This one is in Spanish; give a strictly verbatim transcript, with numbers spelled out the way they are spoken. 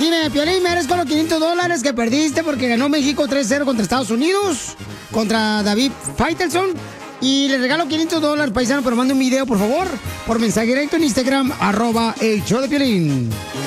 Dime, Piolín, ¿me eres con los quinientos dólares que perdiste porque ganó México tres cero contra Estados Unidos? Contra David Faitelson. Y le regalo quinientos dólares, paisano, pero mande un video, por favor, por mensaje directo en Instagram, arroba el show de Piolín.